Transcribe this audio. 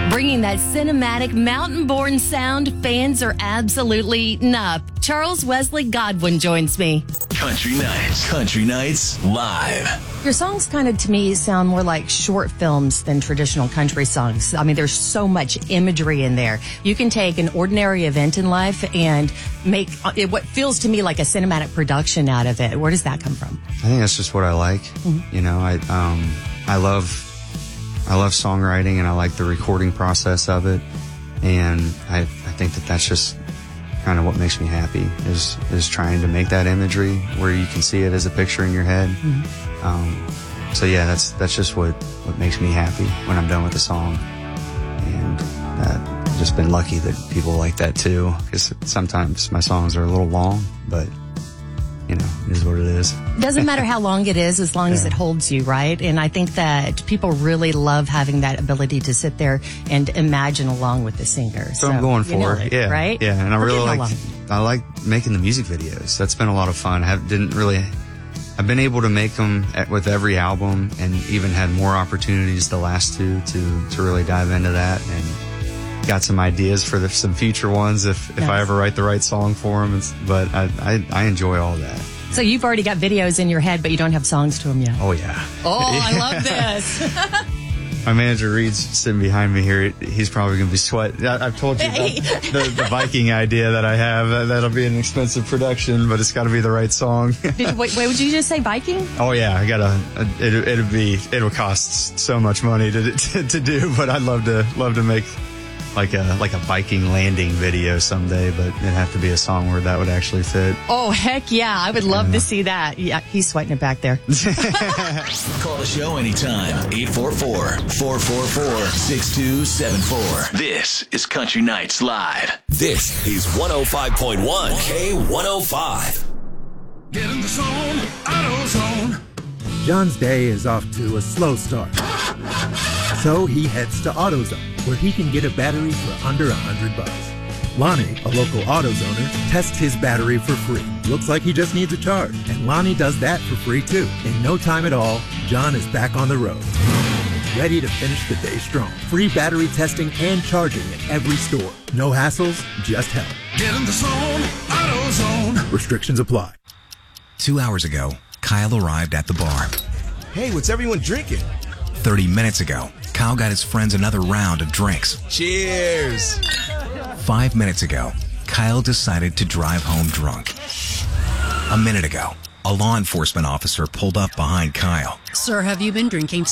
Bringing that cinematic mountain-born sound fans are absolutely eating up. Charles Wesley Godwin joins me. Country Nights Live. Your songs kind of, to me, sound more like short films than traditional country songs. I mean, there's so much imagery in there. You can take an ordinary event in life and make it what feels to me like a cinematic production out of it. Where does that come from? I think that's just what I like. Mm-hmm. You know, I love songwriting, and I like the recording process of it. And I think that's just kind of what makes me happy is trying to make that imagery where you can see it as a picture in your head. Mm-hmm. So yeah, that's just what makes me happy when I'm done with the song. And I've just been lucky that people like that too, because sometimes my songs are a little long, but you know, it is what it is. Doesn't matter how long it is, as long as it holds you, right? And I think that people really love having that ability to sit there and imagine along with the singer. So I'm going for it. Yeah. Right? Yeah. And I like making the music videos. That's been a lot of fun. I've been able to make them with every album, and even had more opportunities the last two to really dive into that, and got some ideas for some future ones if I ever write the right song for them. But I enjoy all that. So you've already got videos in your head, but you don't have songs to them yet. Oh, yeah. Oh, I love this. My manager, Reed's sitting behind me here. He's probably going to be sweating. I've told you about the Viking idea that I have. That'll be an expensive production, but it's got to be the right song. Wait, would you just say Viking? Oh, yeah. It'll cost so much money to do, but I'd love to make like a Viking landing video someday, but it'd have to be a song where that would actually fit. Oh, heck yeah. I would love to see that. Yeah, he's sweating it back there. Call the show anytime. 844-444-6274. This is Country Nights Live. This is 105.1 K105. Get in the zone, AutoZone. John's day is off to a slow start. So he heads to AutoZone, where he can get a battery for under $100. Lonnie, a local AutoZoner, tests his battery for free. Looks like he just needs a charge, and Lonnie does that for free too. In no time at all, John is back on the road, ready to finish the day strong. Free battery testing and charging at every store. No hassles, just help. Get in the zone, AutoZone. Restrictions apply. 2 hours ago, Kyle arrived at the bar. Hey, what's everyone drinking? 30 minutes ago, Kyle got his friends another round of drinks. Cheers! 5 minutes ago, Kyle decided to drive home drunk. A minute ago, a law enforcement officer pulled up behind Kyle. Sir, have you been drinking